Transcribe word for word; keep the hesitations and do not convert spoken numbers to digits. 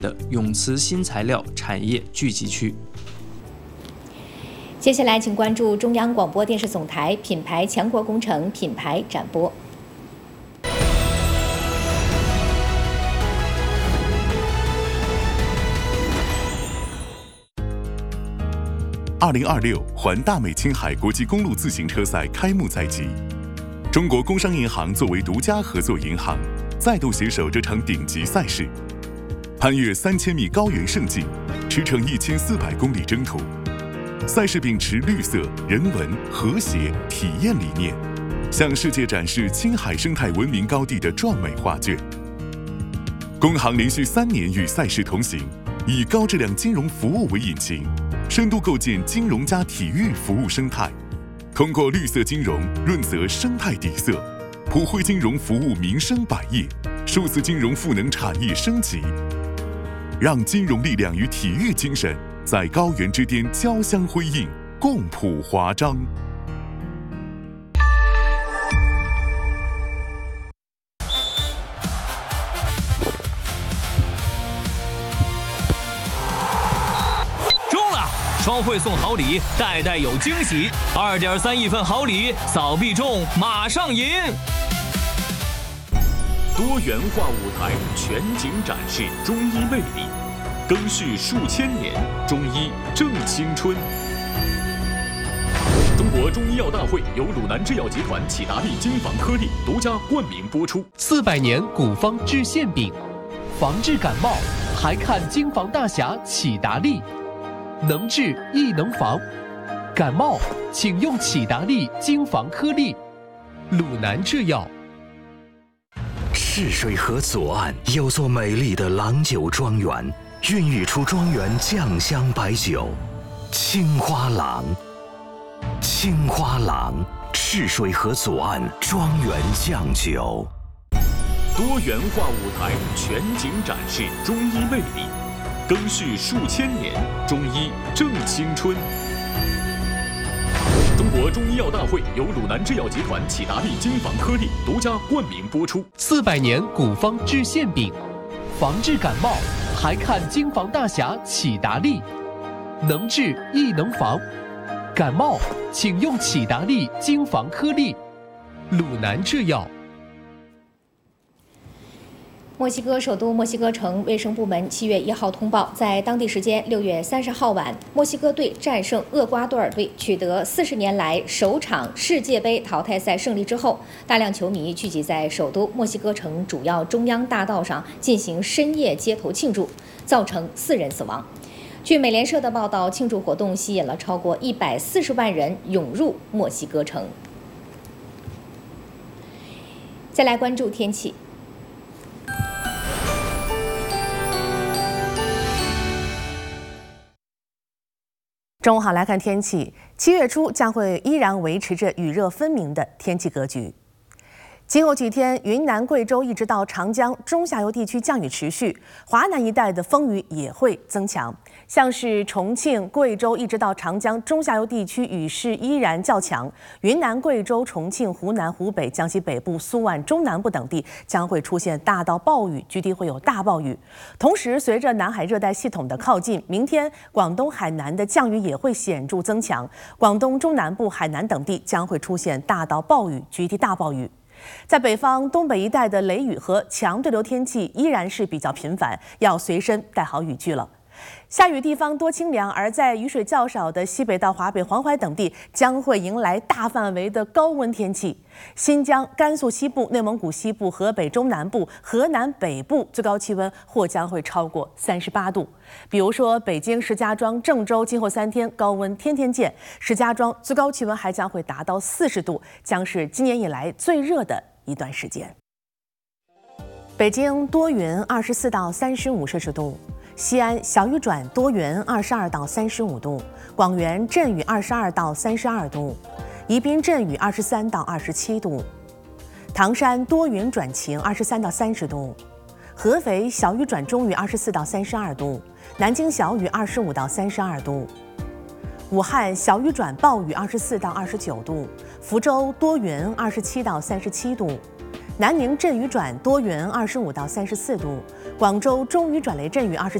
的永磁新材料产业聚集区。 接下来，请关注中央广播电视总台品牌强国工程品牌展播。 二零二六环大美青海国际公路自行车赛开幕在即，中国工商银行作为独家合作银行，再度携手这场顶级赛事，攀越三千米高原胜境，驰骋一千四百公里征途。赛事秉持绿色、人文、和谐、体验理念，向世界展示青海生态文明高地的壮美画卷。工行连续三年与赛事同行，以高质量金融服务为引擎，深度构建金融加体育服务生态，通过绿色金融润泽生态底色，普惠金融服务民生百业，数字金融赋能产业升级，让金融力量与体育精神在高原之巅交相辉映，共谱华章。 双汇送好礼，代代有惊喜。二点三亿份好礼，扫必中，马上赢！ 多元化舞台全景展示中医魅力，更续数千年，中医正青春。中国中医药大会由鲁南制药集团启达利金防颗粒独家冠名播出。 四百年古方治馅饼，防治感冒还看金防大侠启达利。能治亦能防，感冒请用启达利金防颗粒。鲁南制药。 赤水河左岸有座美丽的郎酒庄园，孕育出庄园酱香白酒青花郎。青花郎，赤水河左岸庄园酱酒。 多元化舞台全景展示中医魅力，更续数千年，中医正青春。中国中医药大会由鲁南制药集团启达利金防颗粒独家冠名播出。 四百年古方治馅饼，防治感冒还看金防大侠启达利。能治亦能防，感冒请用启达利金防颗粒。鲁南制药。 墨西哥首都墨西哥城卫生部门七月一号通报，在当地时间六月三十号晚，墨西哥队战胜厄瓜多尔队，取得四十年来首场世界杯淘汰赛胜利之后，大量球迷聚集在首都墨西哥城主要中央大道上进行深夜街头庆祝，造成四人死亡。据美联社的报道，庆祝活动吸引了超过一百四十万人涌入墨西哥城。再来关注天气。 中午好，来看天气。七月初将会依然维持着雨热分明的天气格局。今后几天，云南、贵州一直到长江中下游地区降雨持续，华南一带的风雨也会增强。像是重庆、贵州一直到长江中下游地区雨势依然较强，云南、贵州、重庆、湖南、湖北、江西北部、苏皖中南部等地将会出现大到暴雨，局地会有大暴雨。同时，随着南海热带系统的靠近，明天广东海南的降雨也会显著增强，广东中南部、海南等地将会出现大到暴雨，局地大暴雨。在北方、东北一带的雷雨和强对流天气依然是比较频繁，要随身带好雨具了。下雨地方多清凉，而在雨水较少的西北到华北、黄淮等地将会迎来大范围的高温天气。新疆、甘肃西部、内蒙古西部、河北中南部、河南北部最高气温或将会超过三十八度。比如说北京、石家庄、郑州，今后三天高温天天见。石家庄最高气温还将会达到四十度，将是今年以来最热的一段时间。北京多云，二十四到三十五摄氏度。西安小雨转多云，二十二到三十五度；广元阵雨二十二到三十二度；宜宾阵雨二十三到二十七度；唐山多云转晴，二十三到三十度；合肥小雨转中雨，二十四到三十二度；南京小雨二十五到三十二度；武汉小雨转暴雨，二十四到二十九度；福州多云，二十七到三十七度； 南宁阵雨转多云二十五到三十四度，广州中雨转雷阵雨二十。